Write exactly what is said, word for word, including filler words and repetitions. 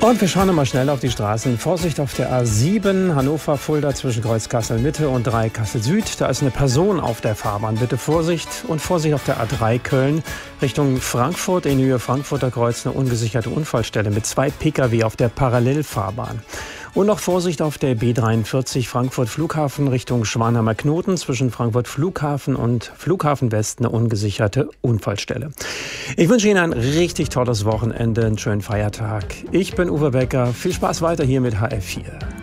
Und wir schauen mal schnell auf die Straßen. Vorsicht auf der A sieben, Hannover-Fulda zwischen Kreuz Kassel-Mitte und drei Kassel-Süd. Da ist eine Person auf der Fahrbahn. Bitte Vorsicht. Und Vorsicht auf der A drei Köln Richtung Frankfurt. In Höhe Frankfurter Kreuz eine ungesicherte Unfallstelle mit zwei Pkw auf der Parallelfahrbahn. Und noch Vorsicht auf der B dreiundvierzig Frankfurt Flughafen Richtung Schwanheimer Knoten zwischen Frankfurt Flughafen und Flughafen West eine ungesicherte Unfallstelle. Ich wünsche Ihnen ein richtig tolles Wochenende, einen schönen Feiertag. Ich bin Uwe Becker. Viel Spaß weiter hier mit H R vier.